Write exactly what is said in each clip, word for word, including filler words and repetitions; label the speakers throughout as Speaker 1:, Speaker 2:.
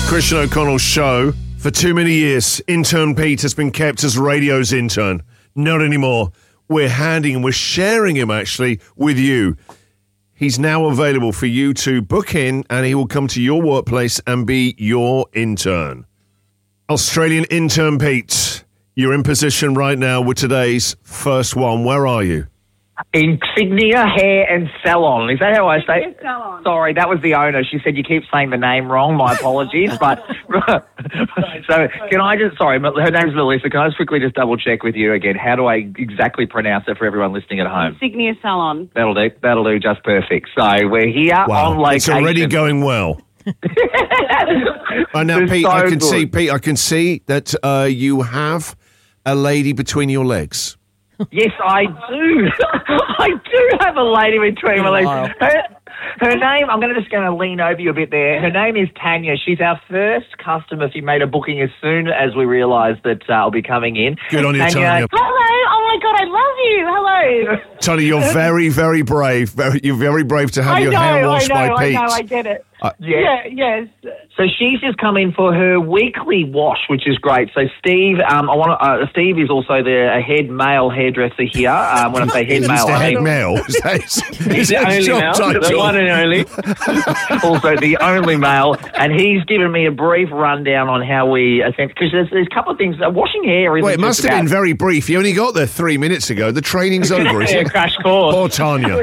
Speaker 1: Christian O'Connell show. For too many years, intern Pete has been kept as radio's intern. Not anymore. We're handing him, we're sharing him actually with you. He's now available for you to book in, and he will come to your workplace and be your intern. Australian intern Pete, you're in position right now with today's first one. Where are you?
Speaker 2: Insignia Hair and Salon. Is that how I say it?
Speaker 3: Salon.
Speaker 2: Sorry, that was the owner. She said you keep saying the name wrong. My apologies. But so can I just, sorry, her name's Melissa. Can I just quickly just double check with you again? How do I exactly pronounce it for everyone listening at home?
Speaker 3: Insignia Salon.
Speaker 2: That'll do. That'll do just perfect. So we're here
Speaker 1: Wow,
Speaker 2: on location.
Speaker 1: it's already going well. And now,
Speaker 2: It's
Speaker 1: Pete,
Speaker 2: so
Speaker 1: I can
Speaker 2: good.
Speaker 1: see, Pete, I can see that uh, you have a lady between your legs.
Speaker 2: Yes, I do. I do have a lady between my legs. Her, her name, I'm going to just going to lean over you a bit there. Her name is Tanya. She's our first customer. She made a booking as soon as we realised that uh, I'll be coming in.
Speaker 1: Good on you, Tanya.
Speaker 3: Hello. Oh, my God. I love you. Hello.
Speaker 1: Tanya, you're very, very brave. Very, you're very brave to have
Speaker 3: I
Speaker 1: your
Speaker 3: know,
Speaker 1: hair
Speaker 3: I
Speaker 1: washed
Speaker 3: know,
Speaker 1: by
Speaker 3: I
Speaker 1: Pete.
Speaker 3: know. I get it.
Speaker 1: Uh,
Speaker 2: Yeah.
Speaker 3: Yeah, yes.
Speaker 2: So she's just come in for her weekly wash, which is great. So Steve, um, I want uh, Steve is also the a head male hairdresser here. Um, when I say head
Speaker 1: He's
Speaker 2: male,
Speaker 1: the
Speaker 2: I
Speaker 1: head
Speaker 2: mean
Speaker 1: male. Is that his- is
Speaker 2: the
Speaker 1: that
Speaker 2: only
Speaker 1: his job
Speaker 2: male,
Speaker 1: title?
Speaker 2: the one and only. Also the only male, and he's given me a brief rundown on how we attempt, because there's, there's a couple of things. Uh, washing hair isn't
Speaker 1: Well, it
Speaker 2: just
Speaker 1: must have
Speaker 2: about-
Speaker 1: been very brief. You only got there three minutes ago. The training's over, isn't
Speaker 2: Yeah,
Speaker 1: it?
Speaker 2: crash course.
Speaker 1: Poor Tanya.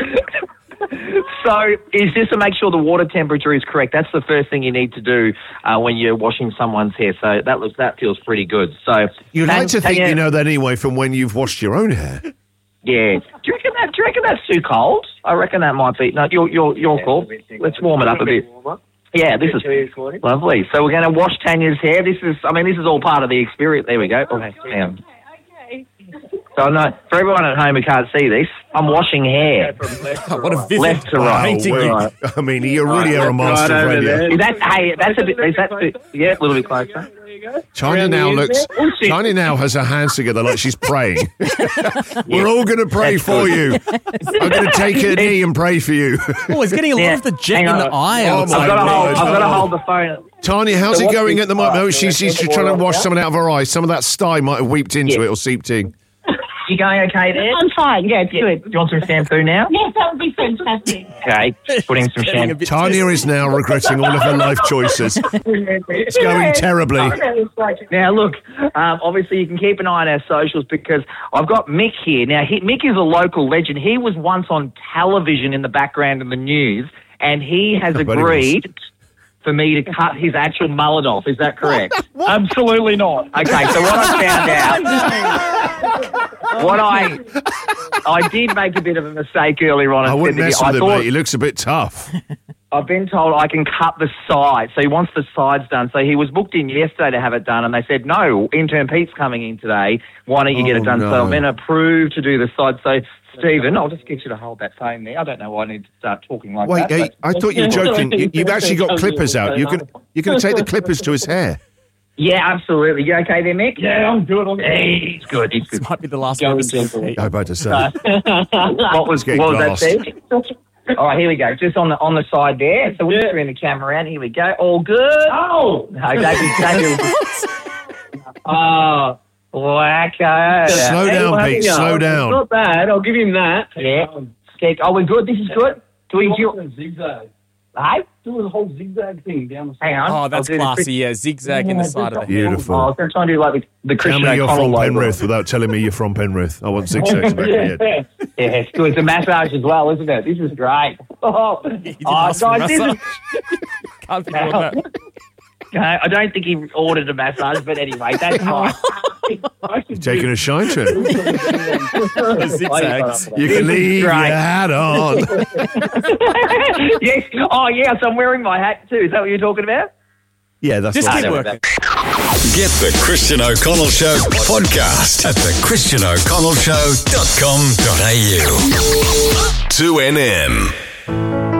Speaker 2: So is just to make sure the water temperature is correct. That's the first thing you need to do uh, when you're washing someone's hair. So that looks that feels pretty good. So
Speaker 1: You'd like
Speaker 2: Tanya-
Speaker 1: to think
Speaker 2: Tanya-
Speaker 1: you know that anyway from when you've washed your own hair.
Speaker 2: Yeah. Do you reckon that? Do you reckon that's too cold? I reckon that might be. No, you're you're you're cool. Let's warm it up a bit. Yeah, this is lovely. So we're going to wash Tanya's hair. This is, I mean, this is all part of the experience. There we go. Okay. Hang on.
Speaker 3: Okay.
Speaker 2: So no, for everyone at home who can't see this, I'm washing hair.
Speaker 4: What a vivid
Speaker 2: Left to right.
Speaker 4: painting.
Speaker 1: Wow,
Speaker 4: you-
Speaker 1: I mean, you really are a master
Speaker 2: Right
Speaker 1: of
Speaker 2: over
Speaker 1: radio.
Speaker 2: there. Is that, hey, that's a bit, is that, bit- yeah, a little bit closer.
Speaker 1: Tanya now looks. Tanya now has her hands together like she's praying. We're all going to pray
Speaker 2: That's
Speaker 1: for
Speaker 2: good.
Speaker 1: you. I'm going to take a knee and pray for you.
Speaker 4: Oh, he's getting a lot
Speaker 2: Yeah.
Speaker 4: of the jet
Speaker 2: Hang
Speaker 4: in
Speaker 2: on.
Speaker 4: the eye.
Speaker 1: Oh,
Speaker 4: I would
Speaker 1: my
Speaker 4: say.
Speaker 2: I've got to hold,
Speaker 1: word.
Speaker 2: I've got to hold the phone.
Speaker 1: Tanya, how's
Speaker 2: So
Speaker 1: it
Speaker 2: what's
Speaker 1: going
Speaker 2: this
Speaker 1: at the moment?
Speaker 2: part?
Speaker 1: Oh, she's, she's
Speaker 2: Take the
Speaker 1: trying to
Speaker 2: water
Speaker 1: wash
Speaker 2: out?
Speaker 1: something out of her eye. Some of that sty might have weeped into
Speaker 2: Yeah.
Speaker 1: it or seeped in.
Speaker 2: You going okay there?
Speaker 3: I'm fine. Yeah, it's
Speaker 2: Yeah.
Speaker 3: good.
Speaker 2: Do you want some shampoo now?
Speaker 3: Yes, that would be fantastic.
Speaker 2: Okay, putting some
Speaker 4: Getting a
Speaker 2: shampoo.
Speaker 4: bit
Speaker 1: Tanya is now regretting all of her life choices. It's going terribly.
Speaker 2: Now, look, um, obviously you can keep an eye on our socials because I've got Mick here. Now, he, Mick is a local legend. He was once on television in the background in the news, and he has
Speaker 1: I bet he
Speaker 2: agreed for me to cut his actual mullet off. Is that correct? Absolutely not. Okay, so what I found out, what I I did make a bit of a mistake earlier on.
Speaker 1: I
Speaker 2: and
Speaker 1: wouldn't
Speaker 2: said
Speaker 1: mess
Speaker 2: that
Speaker 1: with
Speaker 2: I
Speaker 1: him,
Speaker 2: thought-
Speaker 1: mate. He looks a bit tough.
Speaker 2: I've been told I can cut the sides. So he wants the sides done. So he was booked in yesterday to have it done, and they said, no, intern Pete's coming in today. Why don't you get
Speaker 1: Oh,
Speaker 2: it done?
Speaker 1: no.
Speaker 2: So I'm going to approve to do the sides. So, Stephen, I'll just get you to hold that phone there. I don't know why I need to start talking like
Speaker 1: Wait,
Speaker 2: that.
Speaker 1: hey,
Speaker 2: but-
Speaker 1: I thought you were joking. You, you've actually got clippers out. You can you can take the clippers to his hair.
Speaker 2: Yeah, absolutely. You okay there, Mick? Yeah, I'm good. I'm hey, he's good. He's good.
Speaker 4: This might be the last one.
Speaker 1: I'm about to say.
Speaker 2: What was,
Speaker 1: Getting
Speaker 2: what was that,
Speaker 1: glassed.
Speaker 2: Steve? All right, here we go. Just on the on the side there. So we'll just bring the camera around. Here we go. All good. Oh, no, David, David. Oh, wacko.
Speaker 1: Slow down, Pete. Slow down.
Speaker 5: Not bad. I'll give him that.
Speaker 2: Yeah. Okay. Oh, we're good. This is good. Do we do?
Speaker 5: Zigzag.
Speaker 2: Hey,
Speaker 5: Do the whole zigzag thing down the side.
Speaker 2: hang on.
Speaker 4: Oh, that's
Speaker 2: I'll do the
Speaker 4: classy.
Speaker 2: quick-
Speaker 4: Yeah, zigzag in the side of the hair.
Speaker 1: Beautiful.
Speaker 2: Oh, I was going to try and do like the, the
Speaker 1: Tell
Speaker 2: Christian
Speaker 1: me you're
Speaker 2: O'Connell
Speaker 1: from
Speaker 2: logo.
Speaker 1: Penrith without telling me you're from Penrith. I want zigzags back here.
Speaker 5: Yeah.
Speaker 2: Yeah, it's good. It's a massage as well, isn't it? This is great. Oh,
Speaker 4: He didn't
Speaker 2: oh
Speaker 4: ask for
Speaker 2: guys, this
Speaker 4: massage.
Speaker 2: is...
Speaker 4: Can't be doing that.
Speaker 2: Okay, I don't think he ordered a massage, but anyway, that's fine.
Speaker 1: You're taking a shine to him.
Speaker 4: Zigzags.
Speaker 1: You can leave your
Speaker 2: Right.
Speaker 1: hat on.
Speaker 2: Yes. Oh, yeah, so I'm wearing my hat too. Is that what you're talking about?
Speaker 1: Yeah, that's
Speaker 4: Just
Speaker 1: what
Speaker 4: keep
Speaker 2: know
Speaker 4: working.
Speaker 6: Get the Christian O'Connell Show podcast at the christian o'connell show dot com dot a u. two N M.